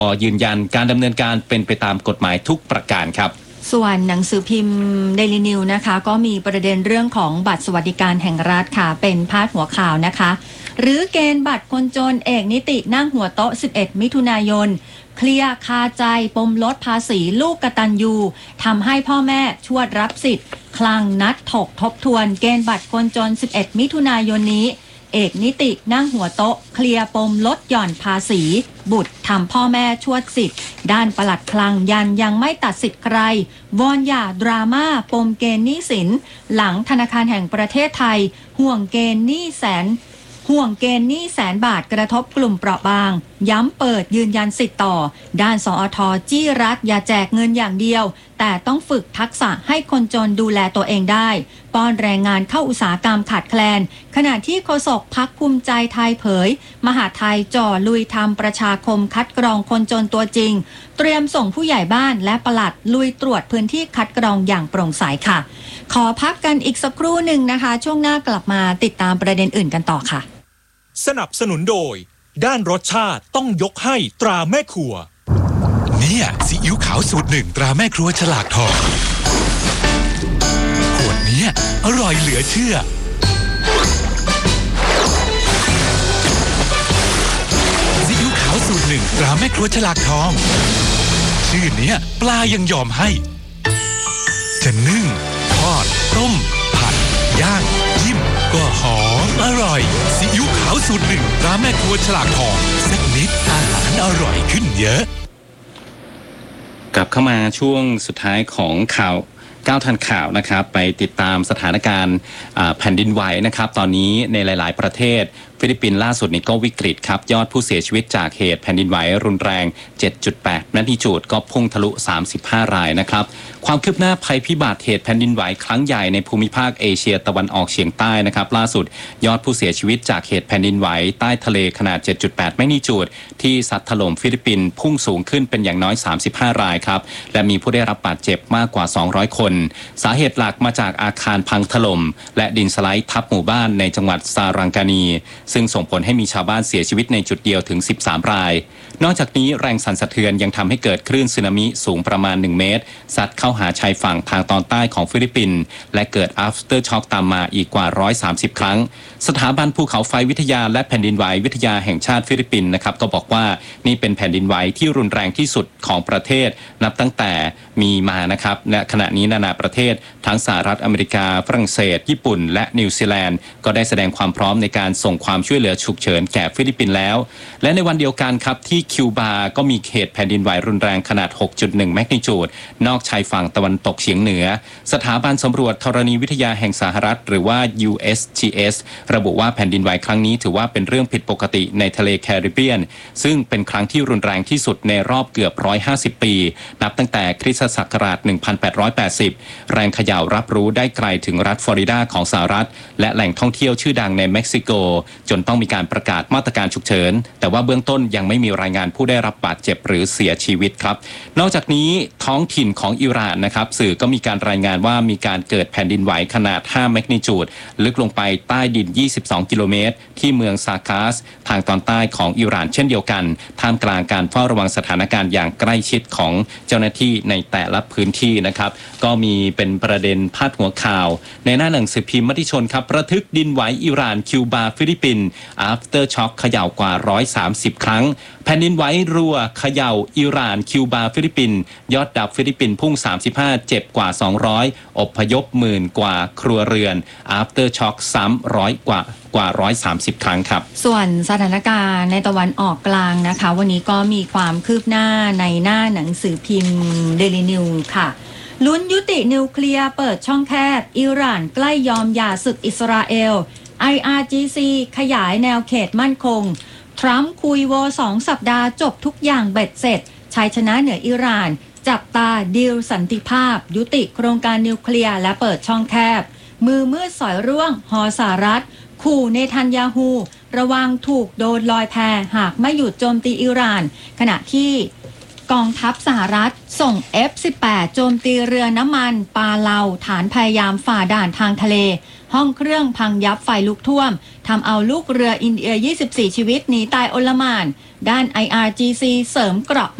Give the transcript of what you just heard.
ยืนยันการดำเนินการเป็นไปตามกฎหมายทุกประการครับส่วนหนังสือพิมพ์ Daily News นะคะก็มีประเด็นเรื่องของบัตรสวัสดิการแห่งรัฐค่ะเป็นพาดหัวข่าวนะคะหรือเกณฑ์บัตรคนจนเอกนิตินั่งหัวโต๊ะ11มิถุนายนเคลียร์คาใจปมลดภาษีลูกกตัญญูทำให้พ่อแม่ชวดรับสิทธิ์คลังนัดถกทบทวนเกณฑ์บัตรคนจน11มิถุนายนนี้เอกนิตินั่งหัวโต๊ะเคลียร์ปมลดหย่อนภาษีบุตรทำพ่อแม่ชวดสิทธิ์ด้านปลัดคลังยังไม่ตัดสิทธิ์ใครวอนอย่าดราม่าปมเกณฑ์หนี้สินหลังธนาคารแห่งประเทศไทยห่วงเกณฑ์หนี้แสนบาทกระทบกลุ่มเปราะบางย้ำเปิดยืนยันสิทธิ์ต่อด้านสอท.จี้รัฐอย่าแจกเงินอย่างเดียวแต่ต้องฝึกทักษะให้คนจนดูแลตัวเองได้ป้อนแรงงานเข้าอุตสาหกรรมขาดแคลนขณะที่โฆษกพรรคภูมิใจไทยเผยมหาไทยจ่อลุยทำประชาคมคัดกรองคนจนตัวจริงเตรียมส่งผู้ใหญ่บ้านและปลัดลุยตรวจพื้นที่คัดกรองอย่างโปร่งใสค่ะขอพักกันอีกสักครู่หนึ่งนะคะช่วงหน้ากลับมาติดตามประเด็นอื่นกันต่อค่ะสนับสนุนโดยด้านรสชาติต้องยกให้ตราแม่ครัวเนี่ยซีอิ๊วขาวสูตร1ตราแม่ครัวฉลากทองขวดนี้อร่อยเหลือเชื่อซีอิ๊วขาวสูตร1ตราแม่ครัวฉลากทองชื่อเนี้ยปลายังยอมให้จะนึ่งทอดต้มผัดย่างจิ้มก็หอมอร่อยซีอิ๊วขาวสูตร1ตราแม่ครัวฉลากทองสักนิดอาหารอร่อยขึ้นเยอะกลับเข้ามาช่วงสุดท้ายของข่าว9ทันข่าวนะครับไปติดตามสถานการณ์แผ่นดินไหวนะครับตอนนี้ในหลายๆประเทศฟิลิปปินส์ล่าสุดนี้ก็วิกฤตครับยอดผู้เสียชีวิตจากเหตุแผ่นดินไหวรุนแรง 7.8 แมกนิจูดก็พุ่งทะลุ35รายนะครับความคืบหน้าภัยพิบัติเหตุแผ่นดินไหวครั้งใหญ่ในภูมิภาคเอเชียตะวันออกเฉียงใต้นะครับล่าสุดยอดผู้เสียชีวิตจากเหตุแผ่นดินไหวใต้ทะเลขนาด 7.8 แมกนิจูดที่ซัดถล่มฟิลิปปินส์พุ่งสูงขึ้นเป็นอย่างน้อย35รายครับและมีผู้ได้รับบาดเจ็บมากกว่า200คนสาเหตุหลักมาจากอาคารพังถล่มและดินสไลด์ทับหมู่บ้านในจังหวัดซารังกานีซึ่งส่งผลให้มีชาวบ้านเสียชีวิตในจุดเดียวถึง13รายนอกจากนี้แรงสั่นสะเทือนยังทำให้เกิดคลื่นสึนามิสูงประมาณ1เมตรซัดเข้าหาชายฝั่งทางตอนใต้ของฟิลิปปินส์และเกิด after shock ตามมาอีกกว่า130ครั้งสถาบันภูเขาไฟวิทยาและแผ่นดินไหววิทยาแห่งชาติฟิลิปปินส์นะครับก็บอกว่านี่เป็นแผ่นดินไหวที่รุนแรงที่สุดของประเทศนับตั้งแต่มีมานะครับและขณะนี้นานาประเทศทั้งสหรัฐอเมริกาฝรั่งเศสญี่ปุ่นและนิวซีแลนด์ก็ได้แสดงความพร้อมในการส่งความช่วยเหลือฉุกเฉินแก่ฟิลิปปินส์แล้วและในวันเดียวกันครับที่คิวบาก็มีเหตุแผ่นดินไหวรุนแรงขนาด 6.1 แมกนิจูดนอกชายฝั่งตะวันตกเฉียงเหนือสถาบันสำรวจธรณีวิทยาแห่งสหรัฐหรือว่า USGS ระบุว่าแผ่นดินไหวครั้งนี้ถือว่าเป็นเรื่องผิดปกติในทะเลแคริบเบียนซึ่งเป็นครั้งที่รุนแรงที่สุดในรอบเกือบ150ปีนับตั้งแต่คริสตศักราช1880แรงเขย่ารับรู้ได้ไกลถึงรัฐฟลอริดาของสหรัฐและแหล่งท่องเที่ยวชื่อดังในเม็กซิโกจนต้องมีการประกาศมาตรการฉุกเฉินแต่ว่าเบื้องต้นยังไม่มีรายงานผู้ได้รับบาดเจ็บหรือเสียชีวิตครับนอกจากนี้ท้องถิ่นของอิหร่านนะครับสื่อก็มีการรายงานว่ามีการเกิดแผ่นดินไหวขนาด5แมกนิจูดลึกลงไปใต้ดิน22กิโลเมตรที่เมืองซาคาสทางตอนใต้ของอิหร่านเช่นเดียวกันท่ามกลางการเฝ้าระวังสถานการณ์อย่างใกล้ชิดของเจ้าหน้าที่ในแต่ละพื้นที่นะครับก็มีเป็นประเด็นพาดหัวข่าวในหน้าหนังสือพิมพ์มติชนครับระทึกดินไหวอิหร่านคิวบาฟิลิปปินส์ after shock เขย่ากว่า130ครั้งแผ่นดินไหวรัวเขย่าอิหร่านคิวบาฟิลิปปินส์ยอดดับฟิลิปปินส์พุ่ง35เจ็บกว่า200อพยพหมื่นกว่าครัวเรือน after shock ซ้ำ100กว่า130ครั้งครับส่วนสถานการณ์ในตะวันออกกลางนะคะวันนี้ก็มีความคืบหน้าในหน้าหนังสือพิมพ์ Daily News ค่ะลุ้นยุตินิวเคลียร์เปิดช่องแคบอิหร่านใกล้ยอมหย่าศึกอิสราเอล IRGC ขยายแนวเขตมั่นคงทรัมป์คุยวอ2สัปดาห์จบทุกอย่างเบ็ดเสร็จชัยชนะเหนืออิหร่านจับตาดีลสันติภาพยุติโครงการนิวเคลียร์และเปิดช่องแคบมือมืดสอยร่วงหอสหรัฐขู่เนทันยาฮูระวังถูกโดนลอยแพหากไม่หยุดโจมตีอิหร่านขณะที่กองทัพสหรัฐส่ง F-18 โจมตีเรือน้ำมันปาเลาฐานพยายามฝ่าด่านทางทะเลห้องเครื่องพังยับไฟลุกท่วมทำเอาลูกเรืออินเดีย 24 ชีวิตหนีตายโอลหม่านด้าน IRGC เสริมเกราะ